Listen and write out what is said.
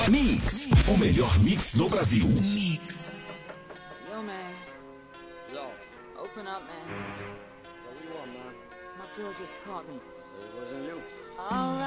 Mix, o melhor mix do Brasil. Mix. Yo, man. Yo. Open up, man. What do you want, man? My girl just caught me. Say it wasn't you. All right.